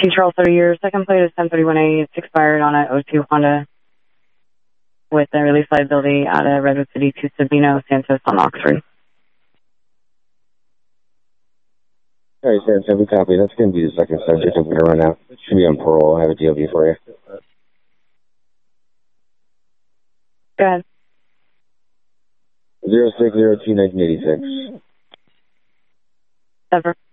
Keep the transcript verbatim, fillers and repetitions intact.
King Charles thirty years. Second plate is ten thirty-one A. It's expired on a oh two Honda with a release liability out of Redwood City to Sabino Santos on Oxford. All right, sir. Every copy. That's going to be the second subject of run out. Should be on parole. I have a D O B for you. Go ahead. Zero six zero two nineteen eighty six. Ever.